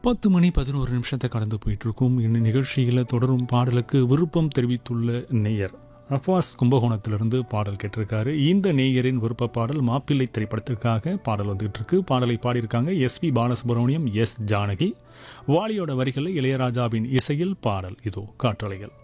10 மணி 11 நிமிஷத்தை கடந்து போயிட்டுருக்கும். இந்த நிகழ்ச்சியில் தொடரும் பாடலுக்கு விருப்பம் தெரிவித்துள்ள நேயர் அஃபாஸ் கும்பகோணத்திலிருந்து பாடல் கேட்டிருக்காரு. இந்த நேயரின் விருப்ப பாடல் மாப்பிள்ளை திரைப்படத்திற்காக பாடல் வந்துகிட்டு இருக்கு. பாடலை பாடியிருக்காங்க எஸ்பி பாலசுப்ரமணியம், எஸ் ஜானகி. வாலியோட வரிகளில் இளையராஜாவின் இசையில் பாடல் இதோ காற்றலைகள்.